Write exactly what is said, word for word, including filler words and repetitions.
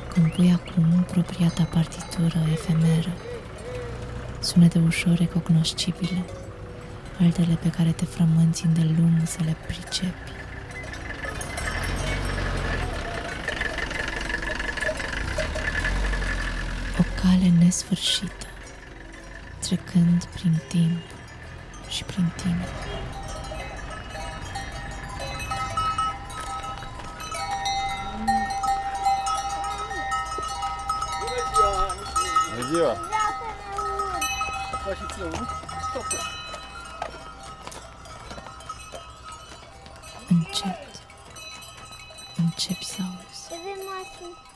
compui acum propria ta partitură efemeră, sunete ușor recognoscibile, altele pe care te frămânți îndelung să le pricepi. O cale nesfârșită, trecând prin timp și prin tine. Bună ziua! Faci și ție unul? Stop! Încet, începi să auzi. Trebuie masă.